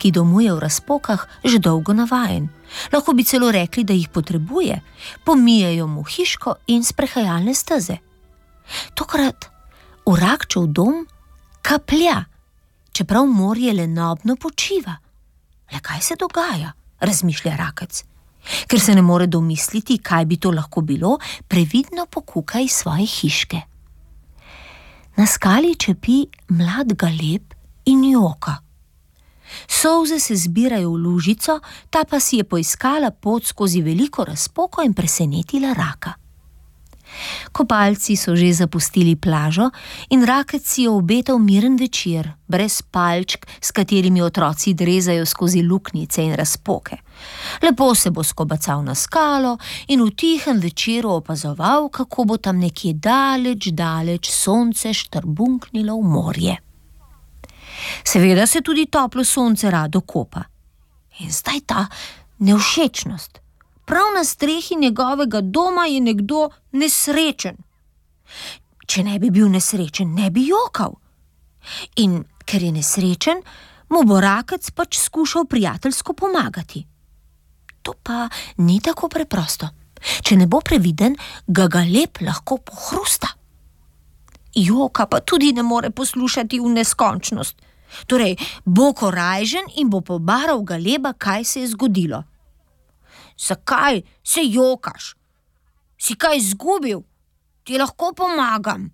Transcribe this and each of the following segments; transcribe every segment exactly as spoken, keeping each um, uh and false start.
ki domuje v razpokah, že dolgo navajen. Lahko bi celo rekli, da jih potrebuje. Pomijejo mu hiško in sprehajalne steze. Tokrat v Rakčev dom kaplja, čeprav morje lenobno počiva. Le kaj se dogaja, razmišlja Rakec. Ker se ne more domisliti, kaj bi to lahko bilo, previdno pokuka iz svoje hiške. Na skali čepi mlad galeb in joka. Solze se zbirajo v lužico, ta pa si je poiskala pot skozi veliko razpoko in presenetila Raka. Kopalci so že zapustili plažo in Rakec si je obetal miren večer, brez palčk, s katerimi otroci drezajo skozi luknjice in razpoke. Lepo se bo skobacal na skalo in v tihem večeru opazoval, kako bo tam nekje daleč, daleč sonce štrbunknilo v morje. Seveda se tudi toplo sonce rado kopa. In zdaj ta nevšečnost. Prav na strehi njegovega doma je nekdo nesrečen. Če ne bi bil nesrečen, ne bi jokal. In ker je nesrečen, mu bo Rakec pač skušal prijateljsko pomagati. To pa ni tako preprosto. Če ne bo previden, ga galeb lahko pohrusta. Joka pa tudi ne more poslušati v neskončnost. Torej, bo korajžen in bo pobaral galeba, kaj se je zgodilo. Zakaj se jokaš? Si kaj izgubil? Ti lahko pomagam.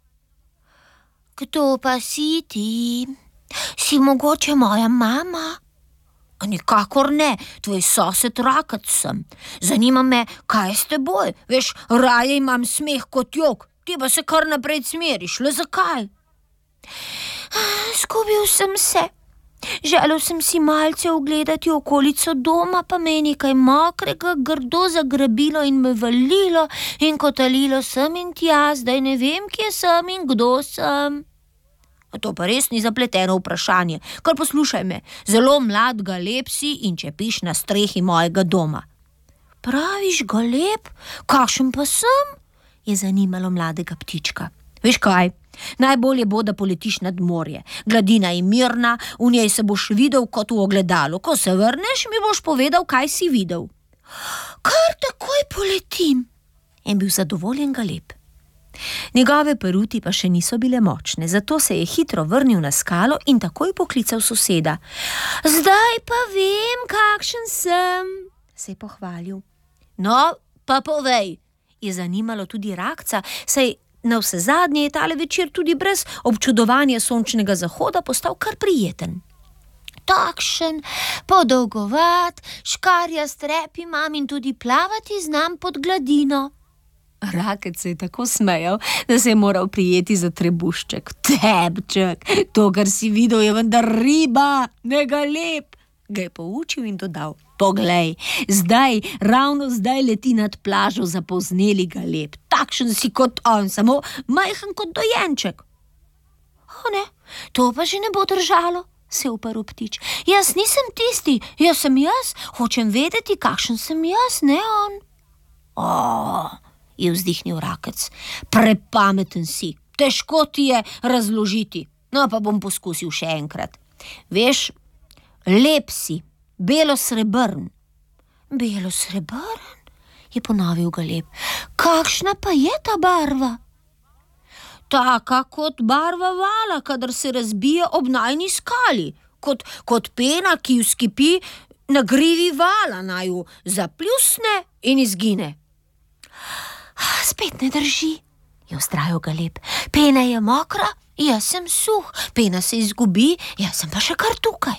Kdo pa si ti? Si mogoče moja mama? A nikakor ne, tvoj sosed Rakec sem. Zanima me, kaj je s teboj? Veš, raje imam smeh kot jok. Ti pa se kar naprej cmeriš, le zakaj? Zgubil sem se. Želel sem si malce ogledati okolico doma, pa me je nekaj mokrega grdo zagrabilo in me valilo in kotalilo sem in tja, zdaj ne vem, kje sem in kdo sem. A to pa res ni zapleteno vprašanje, kar poslušaj me, zelo mlad galeb si in čepiš na strehi mojega doma. Praviš galeb? Kakšen pa sem? Je zanimalo mladega ptička. Veš kaj? Najbolje bo, da poletiš nad morje. Gladina je mirna, v njej se boš videl kot v ogledalu. Ko se vrneš, mi boš povedal, kaj si videl. Kar takoj poletim, je bil zadovoljen galeb. Njegove peruti pa še niso bile močne, zato se je hitro vrnil na skalo in takoj poklical soseda. Zdaj pa vem, kakšen sem, se je pohvalil. No, pa povej, je zanimalo tudi Rakca, saj navsezadnje je tale večer tudi brez občudovanja sončnega zahoda postal kar prijeten. Takšen, podolgovat, škarjast rep imam in tudi plavati znam pod gladino. Rakec se je tako smejal, da se je moral prijeti za trebušček. Tebček, to, kar si videl, je vendar riba, ne galeb. Ga je poučil in dodal. Poglej, zdaj, ravno zdaj leti nad plažo zapozneli galeb. Takšen si kot on, samo majhen kot dojenček. O ne, to pa že ne bo držalo, se je uprl ptič. Jaz nisem tisti, jaz sem jaz, hočem vedeti, kakšen sem jaz, ne on. O, je vzdihnil Rakec, prepameten si, težko ti je razložiti. No, pa bom poskusil še enkrat. Veš, lep si, belo-srebrn. Belo-srebrn, je ponovil galeb. Kakšna pa je ta barva? Taka kot barva vala, kadar se razbije ob najini skali. Kot, kot pena, ki vzkipi na grivi vala, naju zapljusne in izgine. Spet ne drži, je vztrajal galeb. Pena je mokra, jaz sem suh. Pena se izgubi, jaz sem pa še kar tukaj.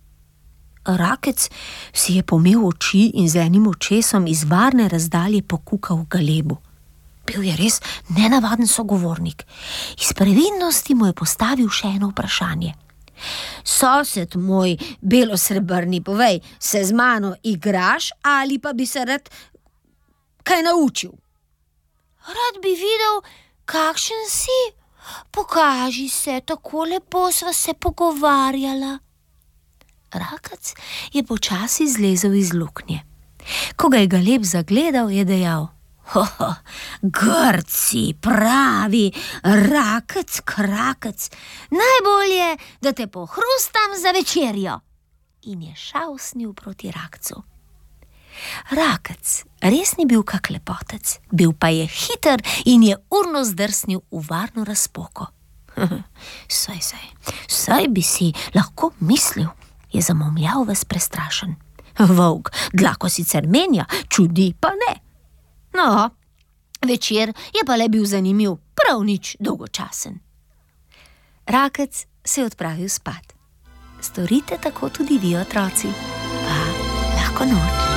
Rakec si je pomel oči in z enim očesom iz varne razdalje pokukal v galebu. Bil je res nenavaden sogovornik. Iz previdnosti mu je postavil še eno vprašanje. Sosed moj, belo-srebrni, povej, se z mano igraš ali pa bi se rad kaj naučil? Rad bi videl, kakšen si. Pokaži se, tako lepo sva se pogovarjala. Rakec je počasi zlezel iz luknje. Ko ga je galeb zagledal, je dejal: Hoho, grci, pravi, Rakec, Krakec, najbolje, da te pohrustam za večerjo. in je šavsnil proti rakcu. Rakec res ni bil kak lepotec, bil pa je hiter in je urno zdrsnil v varno razpoko. Saj, saj, saj bi si lahko mislil, je zamomljal ves prestrašen. Volk dlako sicer menja, čudi pa ne. No, večer je pa le bil zanimiv, prav nič dolgočasen. Rakec se je odpravil spat. Storite tako tudi vi, otroci. Pa lahko noč.